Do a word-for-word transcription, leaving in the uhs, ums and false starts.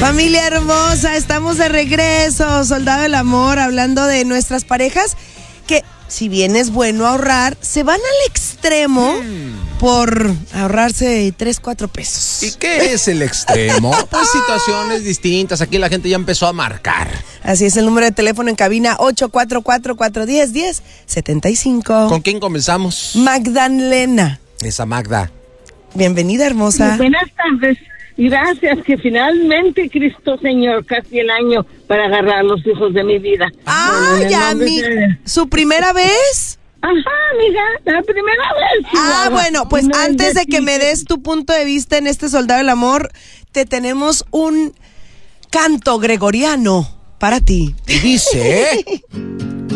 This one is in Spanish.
Familia hermosa, estamos de regreso, Soldado del Amor, hablando de nuestras parejas que, si bien es bueno ahorrar, se van al extremo mm. por ahorrarse tres, cuatro pesos. ¿Y qué es el extremo? Pues situaciones distintas, aquí la gente ya empezó a marcar. Así es, el número de teléfono en cabina ocho cuatro cuatro, cuatro uno cero, uno cero siete cinco. ¿Con quién comenzamos? Magdalena. Esa Magda. Bienvenida, hermosa. Buenas tardes. Gracias, que finalmente Cristo Señor, casi el año para agarrar a los hijos de mi vida. Ah, bueno, ya, mi, de... ¿su primera vez? Ajá, amiga, la primera vez. Ah, bueno, pues no antes de que me des tu punto de vista en este Soldado del Amor, te tenemos un canto gregoriano para ti. Dice...